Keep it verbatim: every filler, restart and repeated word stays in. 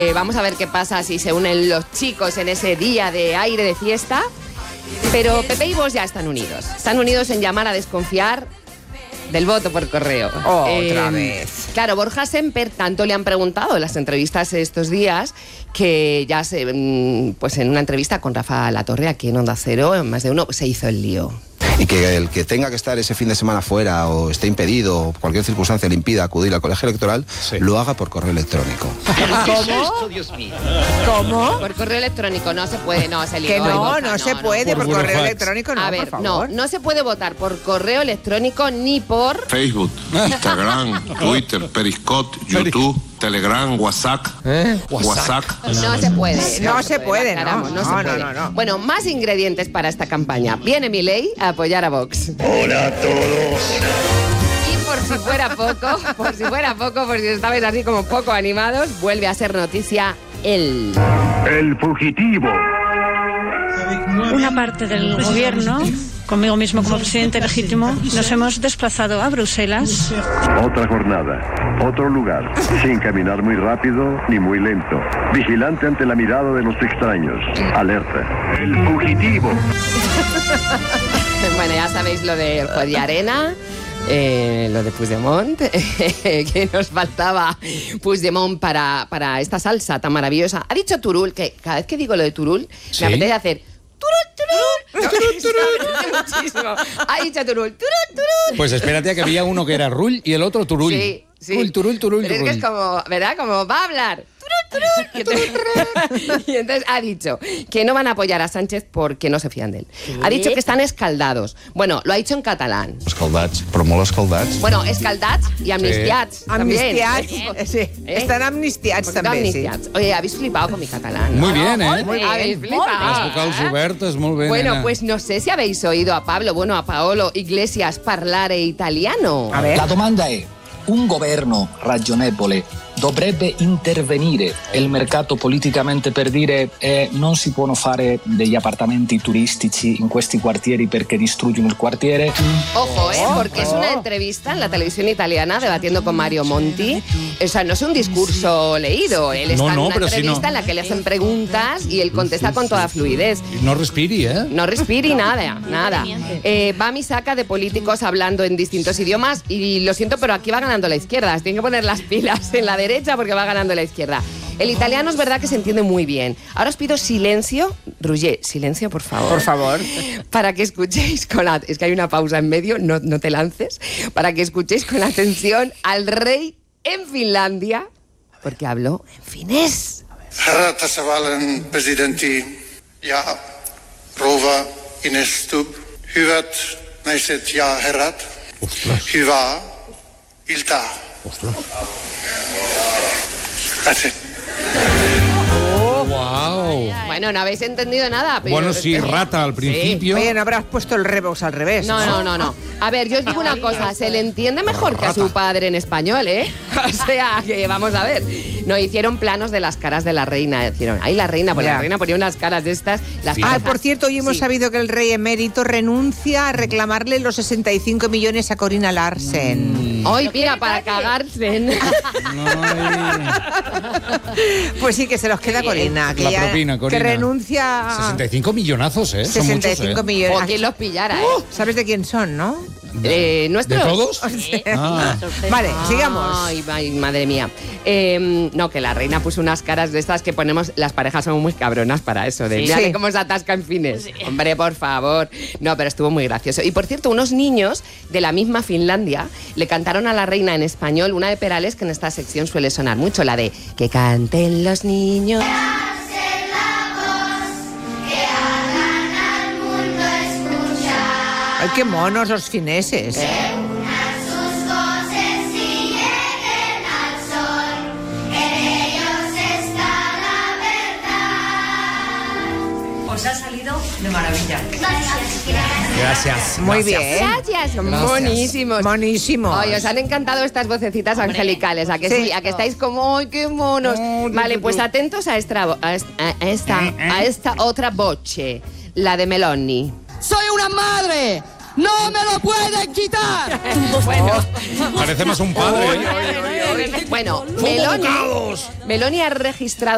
Eh, vamos a ver qué pasa si se unen los chicos en ese día de aire de fiesta. Pero Pepe y Vox ya están unidos. Están unidos en llamar a desconfiar del voto por correo. Oh, eh, otra vez. Claro, Borja Semper tanto le han preguntado en las entrevistas estos días que ya se, pues en una entrevista con Rafa Latorre aquí en Onda Cero, en más de uno, se hizo el lío. Y que el que tenga que estar ese fin de semana fuera o esté impedido o cualquier circunstancia le impida acudir al colegio electoral, sí, lo haga por correo electrónico. ¿Cómo? ¿Cómo? Por correo electrónico no se puede, no, se lió. Que no, Borja, no, no se puede, por, por correo fax. electrónico no, A ver, por favor. no, no se puede votar por correo electrónico ni por... Facebook, Instagram, Twitter, Periscope, YouTube, Telegram, WhatsApp. ¿Eh? WhatsApp. No se puede. No, no se puede, puede no. No, no, no, se puede. no, no, no. Bueno, más ingredientes para esta campaña. Viene Milei a apoyar a Vox. Hola a todos. Y por si fuera poco, por si fuera poco, por si estabais así como poco animados, vuelve a ser noticia él. El fugitivo. Una parte del gobierno, conmigo mismo como presidente legítimo, nos hemos desplazado a Bruselas. Otra jornada, otro lugar, sin caminar muy rápido ni muy lento. Vigilante ante la mirada de los extraños. Alerta. El fugitivo. Bueno, ya sabéis lo de Arena. Eh, lo de Puigdemont, que nos faltaba Puigdemont para, para esta salsa tan maravillosa. Ha dicho Turull, que cada vez que digo lo de Turull, ¿sí?, me apetece hacer Turull, Turull. No, muchísimo. Ha dicho Turull, Turull, Turull. Pues espérate a que había uno que era Rull y el otro Turull. Sí, sí. Turull, Turull, Turull, Pero es que es como, ¿verdad? Como va a hablar. Y entonces ha dicho que no van a apoyar a Sánchez porque no se fían de él. Ha dicho que están escaldados. Bueno, lo ha dicho en catalán. Escaldats, però molt escaldats. Bueno, escaldats y amnistiats. Sí. Amnistiats, sí. ¿Eh? Están amnistiats también, amnistiats. Sí. Oye, habéis flipado con mi catalán, ¿no? Muy bien, ¿eh? Muy bien, habéis flipado. Las vocals obertes, muy bien. Bueno, nena. pues no sé si habéis oído a Pablo, bueno, a Paolo Iglesias parlare italiano. A ver. La domanda è: un governo ragionevole dovrebbe intervenire il mercato politicamente per dire eh, non si possono fare degli appartamenti turistici in questi quartieri perché distruggono il quartiere? Ojo, ¿eh? Porque es una entrevista en la televisión italiana debatiendo con Mario Monti. O sea, no es un discurso leído. Él está no, no, en una pero entrevista si no... en la que le hacen preguntas y él contesta sí, sí, con toda fluidez. No respiri, ¿eh? No respiri nada, nada. Eh, va a mi saca de políticos hablando en distintos idiomas y lo siento, pero aquí va ganando la izquierda. Tienen que poner las pilas en la derecha porque va ganando la izquierda. El italiano es verdad que se entiende muy bien. Ahora os pido silencio. Roger, silencio, por favor. Por favor. Para que escuchéis con la... Es que hay una pausa en medio, no, no te lances. Para que escuchéis con atención al rey en Finlandia, porque habló en finés. Herra tasavallan presidentti ja rouva Ines Stubb, hyvät naiset ja herrat, hyvää iltaa. That's it. Oh, wow. Bueno, no habéis entendido nada. Pero bueno, sí, rata al principio. Sí. Oye, no habrás puesto el revox al revés. No, no, no, no. A ver, yo os digo una cosa, se le entiende mejor que a su padre en español, ¿eh? O sea, que vamos a ver. No, hicieron planos de las caras de la reina. Hicieron, ahí la reina, pues la reina ponía unas caras de estas. Las ah, por cierto, hoy hemos sí. sabido que el rey emérito renuncia a reclamarle los sesenta y cinco millones a Corina Larsen. Mm. Hoy, mira, para cagarse. Pues sí, que se los queda Corina. Que la ya, propina, Corina. Que renuncia... sesenta y cinco millonazos, ¿eh? sesenta y cinco Son muchos, millones. ¿eh? O quien los pillara, ¿eh? Uh, ¿Sabes de quién son, no? Eh, ¿Nuestros? ¿De todos? Sí. Ah. Vale, sigamos. Ay, ay, madre mía. Eh, no, que la reina puso unas caras de estas que ponemos... Las parejas son muy cabronas para eso. De, sí. sí. Cómo se atasca en fines. Sí. Hombre, por favor. No, pero estuvo muy gracioso. Y, por cierto, unos niños de la misma Finlandia le cantaron a la reina en español una de Perales que en esta sección suele sonar mucho, la de que canten los niños... Ay, qué monos los fineses. ¿Eh? Sus voces y lleguen al sol, en ellos está la verdad. Os ha salido de maravilla. Gracias. Gracias. Muy Gracias. bien. Gracias, son monísimos. Monísimos. Oye, os han encantado estas vocecitas angelicales, ¿a que sí? sí? ¿A que estáis como, ¡ay, qué monos! Oh, vale, pues atentos a esta, a esta, a esta, a esta otra voce, la de Meloni. ¡Soy una madre! ¡No me lo pueden quitar! Bueno, parece más un padre. Bueno, Meloni, Meloni ha registrado